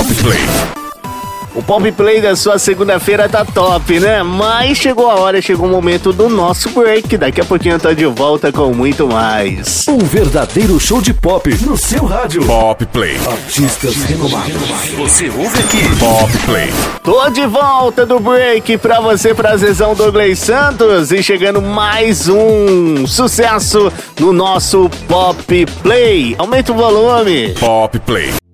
Pop Play. O Pop Play da sua segunda-feira tá top, né? Mas chegou a hora, chegou o momento do nosso break. Daqui a pouquinho eu tô de volta com muito mais. Um verdadeiro show de pop no seu rádio. Pop Play. Artistas renomados. Você ouve aqui. Pop Play. Tô de volta do break pra você, prazerzão Douglas Santos. E chegando mais um sucesso no nosso Pop Play. Aumenta o volume. Pop Play.